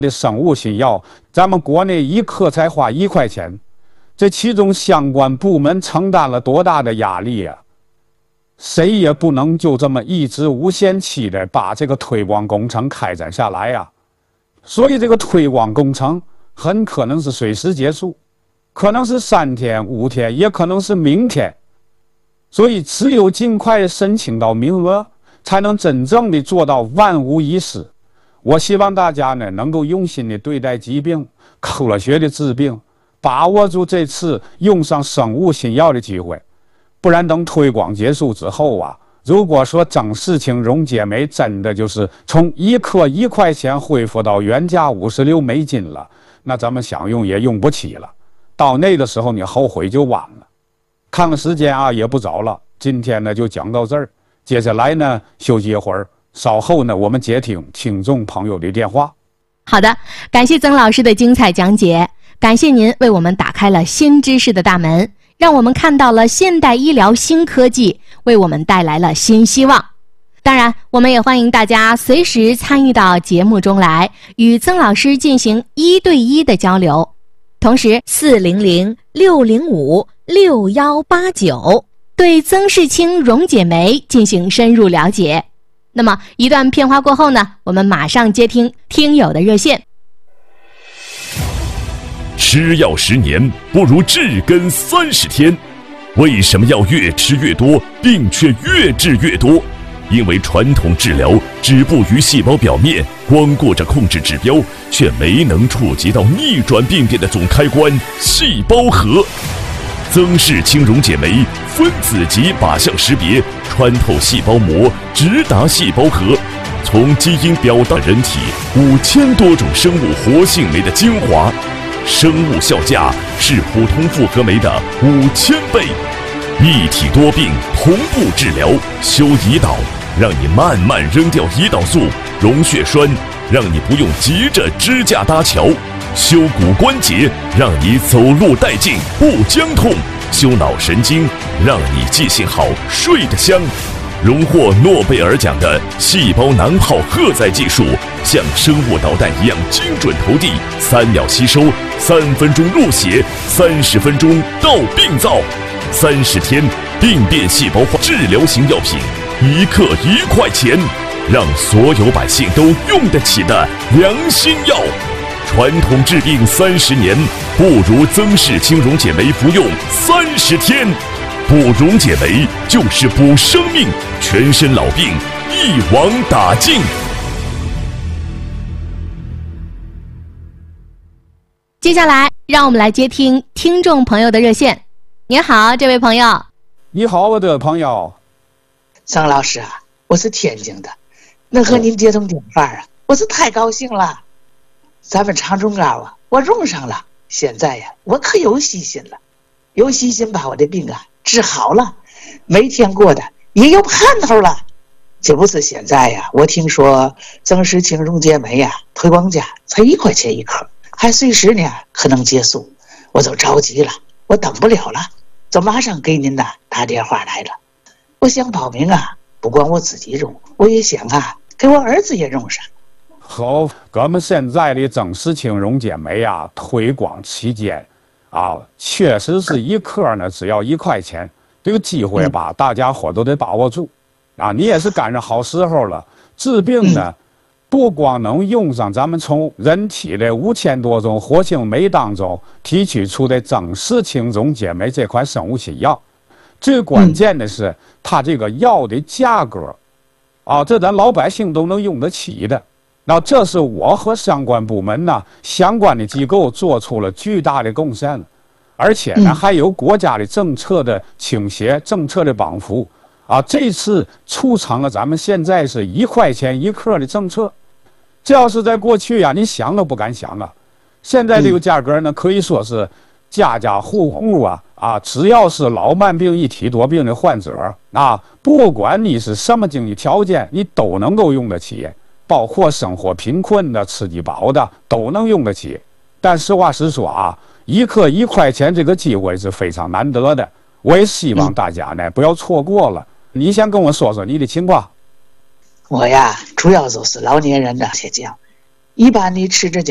的生物新药，咱们国内一克才花1块钱，这其中相关部门承担了多大的压力啊！谁也不能就这么一直无限期的把这个推广工程开展下来呀。所以这个推广工程很可能是随时结束，可能是3天、5天，也可能是明天。所以只有尽快申请到名额，才能真正的做到万无一失。我希望大家呢能够用心的对待疾病，科学的治病，把握住这次用上生物新药的机会。不然等推广结束之后啊，如果说曾氏青溶解酶真的就是从1克1块钱恢复到原价56美金了，那咱们想用也用不起了。到那个时候你后悔就晚了。看看时间啊，也不早了，今天呢就讲到这儿。接下来呢休息一会儿，稍后呢我们接听听众朋友的电话。 好的，感谢曾老师的精彩讲解，感谢您为我们打开了新知识的大门，让我们看到了现代医疗新科技，为我们带来了新希望。当然，我们也欢迎大家随时参与到节目中来，与曾老师进行1对1的交流。同时400-605-6189对曾氏青溶解酶进行深入了解。那么一段片花过后呢，我们马上接听听友的热线。 吃药10年不如治根30天，为什么要越吃越多，病却越治越多？因为传统治疗止步于细胞表面，光顾着控制指标，却没能触及到逆转病变的总开关——细胞核。曾氏青溶解酶分子级靶向识别，穿透细胞膜，直达细胞核，从基因表达人体5000多种生物活性酶的精华，生物效价是普通复合酶的5000倍。一体多病同步治疗，修胰岛，让你慢慢扔掉胰岛素；溶血栓，让你不用急着支架搭桥；修骨关节，让你走路带劲不僵痛；修脑神经，让你记性好睡得香。荣获诺贝尔奖的细胞囊泡荷载技术，像生物导弹一样精准投递，3秒吸收，3分钟入血，30分钟到病灶。30天病变细胞化治疗型药品，1克1块钱，让所有百姓都用得起的良心药。传统治病30年，不如曾氏青溶解酶服用30天。补溶解酶就是补生命，全身老病一网打尽。 接下来让我们来接听听众朋友的热线。您好，这位朋友。 你好，我的朋友。 曾老师啊，我是天津的，能和您接通电话啊，我是太高兴了。咱们长春膏啊，我用上了，现在呀，我可有信心了，有信心把我的病啊治好了，每天过得也有盼头了。这不是现在呀，我听说曾氏青溶解酶呀，推广价才1块钱1克，还随时呢可能结束，我都着急了，我等不了了，就马上给您打电话来了。我想报名啊，不光我自己用，我也想啊给我儿子也用上。 好，咱们现在的曾氏青溶解酶啊，推广期间啊，确实是1克呢只要1块钱，这个机会吧，大家伙都得把握住啊！你也是赶上好时候了。治病呢，不光能用上咱们从人体的5000多种活性酶当中提取出的曾氏青溶解酶这款生物新药，最关键的是它这个药的价格啊，这咱老百姓都能用得起的。那这是我和相关部门呢、相关的机构做出了巨大的贡献，而且呢，还有国家的政策的倾斜、政策的帮扶啊。这次促成了咱们现在是1块钱1克的政策。这要是在过去呀，你想都不敢想啊。现在这个价格呢，可以说是家家户户啊，只要是老慢病、一体多病的患者啊，不管你是什么经济条件，你都能够用得起。包括生活贫困的、吃低保的都能用得起。但实话实说啊，1克1块钱这个机会是非常难得的，我也希望大家呢不要错过了。你先跟我说说你的情况。 我呀，主要就是老年人的血浆，一般你吃这